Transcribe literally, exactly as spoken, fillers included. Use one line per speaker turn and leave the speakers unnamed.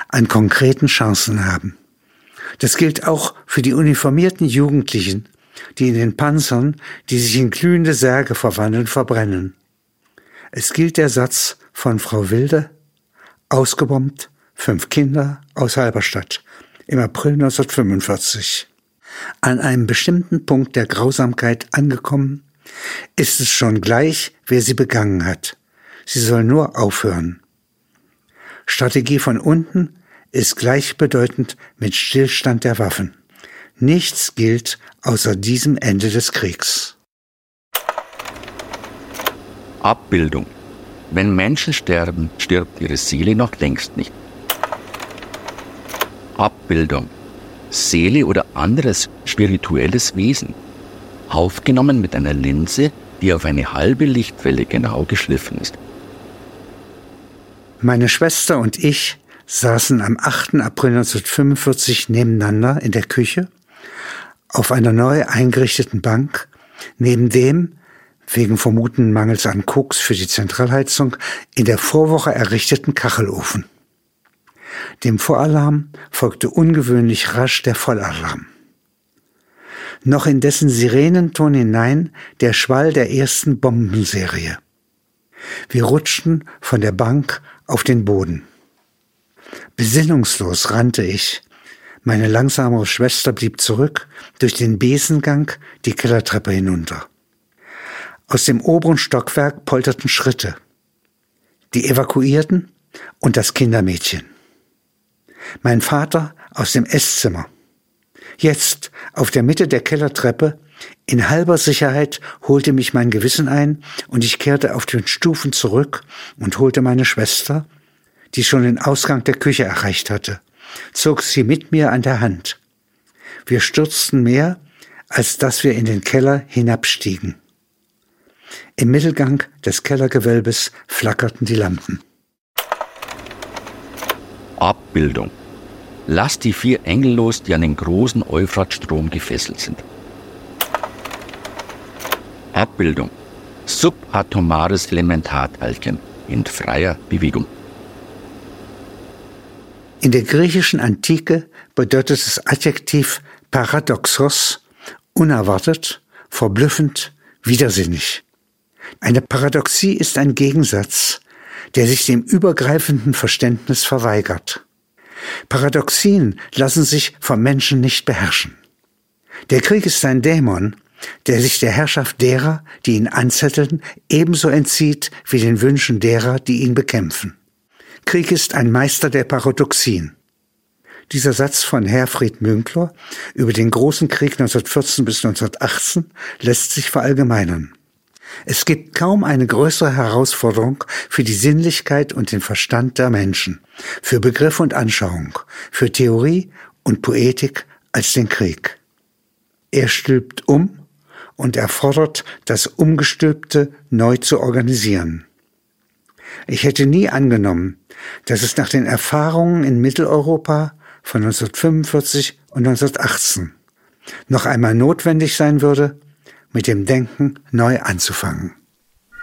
an konkreten Chancen haben. Das gilt auch für die uniformierten Jugendlichen, die in den Panzern, die sich in glühende Särge verwandeln, verbrennen. Es gilt der Satz von Frau Wilde: ausgebombt, fünf Kinder aus Halberstadt im April neunzehnhundertfünfundvierzig. An einem bestimmten Punkt der Grausamkeit angekommen, ist es schon gleich, wer sie begangen hat. Sie soll nur aufhören. Strategie von unten ist gleichbedeutend mit Stillstand der Waffen. Nichts gilt außer diesem Ende des Kriegs.
Abbildung. Wenn Menschen sterben, stirbt ihre Seele noch längst nicht. Abbildung. Seele oder anderes spirituelles Wesen. Aufgenommen mit einer Linse, die auf eine halbe Lichtwelle genau geschliffen ist.
Meine Schwester und ich saßen am achten April neunzehnhundertfünfundvierzig nebeneinander in der Küche auf einer neu eingerichteten Bank, neben dem, wegen vermuteten Mangels an Koks für die Zentralheizung, in der Vorwoche errichteten Kachelofen. Dem Voralarm folgte ungewöhnlich rasch der Vollalarm. Noch in dessen Sirenenton hinein der Schwall der ersten Bombenserie. Wir rutschten von der Bank auf den Boden. Besinnungslos rannte ich. Meine langsamere Schwester blieb zurück, durch den Besengang die Kellertreppe hinunter. Aus dem oberen Stockwerk polterten Schritte. Die Evakuierten und das Kindermädchen. Mein Vater aus dem Esszimmer. Jetzt, auf der Mitte der Kellertreppe, in halber Sicherheit, holte mich mein Gewissen ein und ich kehrte auf den Stufen zurück und holte meine Schwester, die schon den Ausgang der Küche erreicht hatte, zog sie mit mir an der Hand. Wir stürzten mehr, als dass wir in den Keller hinabstiegen. Im Mittelgang des Kellergewölbes flackerten die Lampen.
Abbildung. Lass die vier Engel los, die an den großen Euphratstrom gefesselt sind. Abbildung. Subatomares Elementarteilchen in freier Bewegung.
In der griechischen Antike bedeutet das Adjektiv paradoxos unerwartet, verblüffend, widersinnig. Eine Paradoxie ist ein Gegensatz, der sich dem übergreifenden Verständnis verweigert. Paradoxien lassen sich vom Menschen nicht beherrschen. Der Krieg ist ein Dämon, der sich der Herrschaft derer, die ihn anzetteln, ebenso entzieht wie den Wünschen derer, die ihn bekämpfen. Krieg ist ein Meister der Paradoxien. Dieser Satz von Herfried Münkler über den großen Krieg neunzehnhundertvierzehn bis neunzehnhundertachtzehn lässt sich verallgemeinern. Es gibt kaum eine größere Herausforderung für die Sinnlichkeit und den Verstand der Menschen, für Begriff und Anschauung, für Theorie und Poetik als den Krieg. Er stülpt um und erfordert, das Umgestülpte neu zu organisieren. Ich hätte nie angenommen, dass es nach den Erfahrungen in Mitteleuropa von neunzehnhundertfünfundvierzig und neunzehnhundertachtzehn noch einmal notwendig sein würde, mit dem Denken neu anzufangen.